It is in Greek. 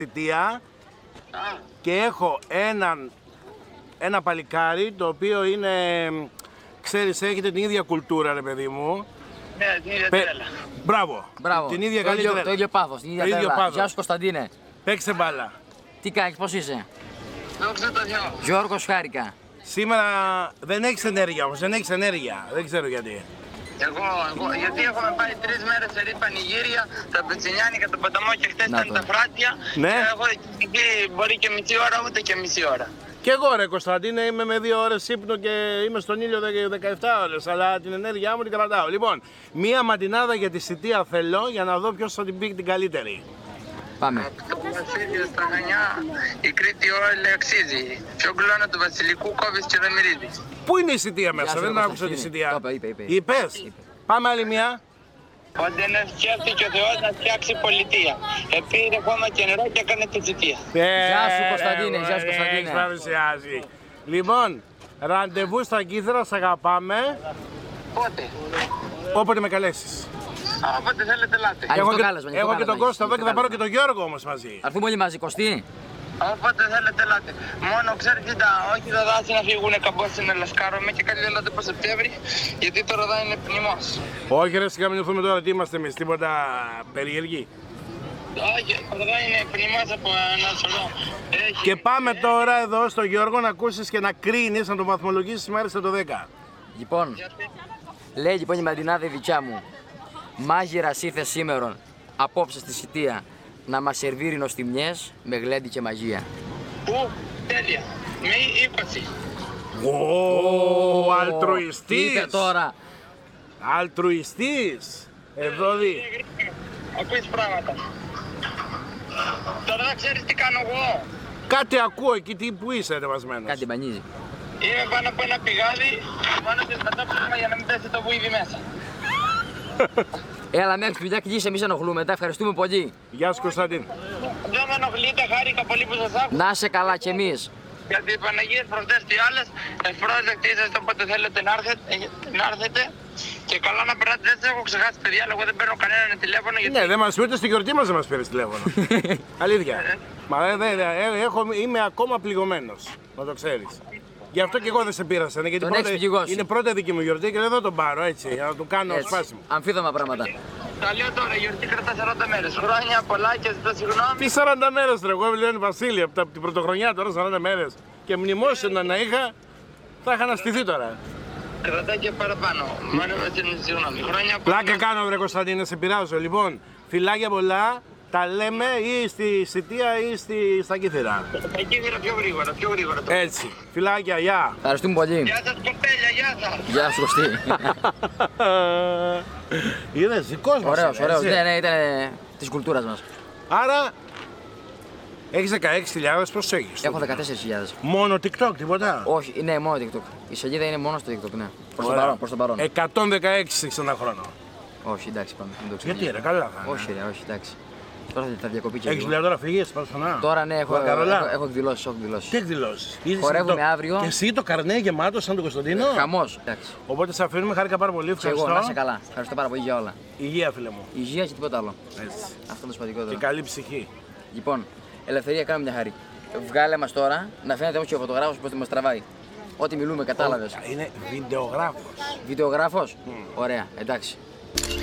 Θητεία και έχω ένα παλικάρι το οποίο είναι, ξέρεις, έχετε την ίδια κουλτούρα ρε παιδί μου. Ναι, την ίδια τρέλα. Μπράβο. Την ίδια καλή τρέλα. Το ίδιο πάθος, την ίδια τρέλα. Γεια σου Κωνσταντίνε. Παίξε μπάλα. Τι κάνεις, πώς είσαι? Δόξα τω Θεώ. Γιώργος, χάρηκα. Σήμερα δεν έχεις ενέργεια όμως, δεν έχεις ενέργεια. Δεν ξέρω γιατί. Εγώ, γιατί έχουμε πάει 3 μέρες σε ρή πανηγύρια, τα Πετσινιάνικα, τον ποταμό και χτες ήταν τα Φράτια. Ναι. Και έχω μπορεί και μισή ώρα, ούτε και μισή ώρα. Και εγώ ρε Κωνσταντίνε είμαι με 2 ώρες ύπνο και είμαι στον ήλιο 17 ώρες, αλλά την ενέργειά μου την κρατάω. Λοιπόν, μία ματινάδα για τη Σιτία θέλω για να δω ποιος θα την πει την καλύτερη. Πάμε. Από το Βασίλειο στα Χανιά, η Κρήτη όλη αξίζει. Πιο γκλώνα του Βασιλικού κόβεις και δεν μυρίζεις. Πού είναι η Σιτία μέσα, δεν άκουσα τη Σιτία. Είπες. Πάμε άλλη μια. Όταν σκέφτηκε ο Θεός να φτιάξει πολιτεία. Επήρε χώμα και νερό και έκανε τη Σιτία. Γεια σου Κωνσταντίνε, γεια σου Κωνσταντίνε. Έχεις παρουσιάσει. Λοιπόν, ραντεβού στα Κύθρα, σ' αγαπάμε. Πότε? Όποτε με καλέσεις. Όποτε θέλετε ελάτε. Έχω και τον Κώστα εδώ και θα πάρω και τον Γιώργο όμως μαζί. Θα έρθουμε όλοι μαζί, Κωστή. Όποτε θέλετε ελάτε. Μόνο ξέρετε όχι τα δάση να φύγουνε καμπός να λασκάρουμε και καλή ελάτε από Σεπτέμβρη, γιατί τώρα εδώ είναι πνιμός. Όχι ρε, σιγά μην νιώθουμε τώρα τι είμαστε εμείς, τίποτα περίεργοι. Όχι, εδώ είναι πνιμός από ένα σωρό. Και πάμε τώρα εδώ στο Γιώργο να ακούσεις και να κρίνεις, να τον βαθμολογήσεις σήμερα στο 10. Λοιπόν, λέει λοιπόν η Μαντινάδα η δικιά μου. Μάγειρας ήρθε σήμερον απόψε στη Σιτία να μας σερβίρει νοστιμιές με γλέντι και μαγεία. Πού, τέλεια, με 20. Ω, αλτρουιστής. Είπε τώρα. Αλτρουιστής. Εδώ δει. Ακούεις πράγματα. Τώρα δεν ξέρεις τι κάνω εγώ. Κάτι ακούω εκεί, που είσαι ετοιμασμένος. Κάτι μπανίζει. Είμαι πάνω από ένα πηγάδι, πάνω σε στατόπλημα για να μην πέσει το βουίδι μέσα. Έλα μέχρι τη δουλειά κλείσει, εμείς ενοχλούμε. Τα ευχαριστούμε πολύ. Γεια σου Κωνσταντίν. Δεν με ενοχλείτε, χάρηκα πολύ που σας άκουσα. Να είσαι καλά κι εμείς. Γιατί οι Παναγίες προχτές τι άλλες, ευπρόσδεκτοι είσαστε όποτε θέλετε να έρθετε. Και καλά να περάτε, δεν σας έχω ξεχάσει παιδιά, αλλά εγώ δεν παίρνω κανέναν τηλέφωνο. Γιατί... Ναι, δεν μας ούτε στην γιορτή μας δεν μας πήρες τηλέφωνο. Αλήθεια. Μα είμαι ακόμα πληγωμένος, να το ξέρεις. Γι' αυτό και εγώ δεν σε πείρασα, γιατί είναι πρώτα δική μου γιορτή και δεν θα τον πάρω έτσι, για να του κάνω σπάσιμο. Αμφίδομα πράγματα. Τα λέω τώρα, η γιορτή κρατά 40 μέρες. Χρόνια πολλά και ζητώ συγγνώμη. Τι 40 μέρες ρε, εγώ Λιώνη Βασίλη, από την πρωτοχρονιά τώρα 40 μέρες. Και μνημόσυνα να είχα, θα είχα αναστηθεί τώρα. Κρατά και παραπάνω. Μόνο με την συγγνώμη. Χρόνια πολλά. Πλάκα κάνω βρε Κωνσταντίνε, σε πειράζω. Λοιπόν, φιλάκια πολλά. Τα λέμε ή στη Σιτία ή στα Κύθρα. Στα Κύθρα πιο γρήγορα, πιο γρήγορα. Έτσι. Φιλάκια, γεια. Ευχαριστούμε πολύ. Γεια σας κοπέλια, γεια σας. Γεια σου Κωστή. Είδες, δικός μας. Ωραίος, ωραίος. Ναι, ήταν της κουλτούρας μας. Άρα, έχεις 16.000, πώς έχεις? Έχω 14.000. Μόνο TikTok, τίποτα? Όχι, ναι, μόνο TikTok. Η σελίδα είναι μόνο στο TikTok, ναι. Προς το παρόν. 116 έχεις ένα χρόνο. Όχι, εντάξει, πάμε. Γιατί ρε, καλά θα είναι. Όχι, ρε, όχι, εντάξει. Τώρα θα διακοπεί και έχεις δουλειά τώρα, φύγεις, πας ξανά. Τώρα ναι, έχω εκδηλώσεις. Τι εκδηλώσεις? Χορεύουμε αύριο. Και εσύ το καρνέ γεμάτο σαν τον Κωνσταντίνο. Χαμός. Οπότε σε αφήνουμε, χάρηκα πάρα πολύ. Ευχαριστώ. Εγώ, να είσαι καλά. Ευχαριστώ πάρα πολύ για όλα. Υγεία, φίλε μου. Υγεία και τίποτα άλλο. Έτσι. Αυτό είναι το σημαντικότερο. Και καλή ψυχή. Λοιπόν, ελευθερία, κάνουμε μια χάρη. Βγάλε μας τώρα να φαίνεται όμως και ο φωτογράφος πώς μας τραβάει. Ό,τι μιλούμε, κατάλαβες. Είναι βιντεογράφος. Βιντεογράφος. Ωραία, εντάξει.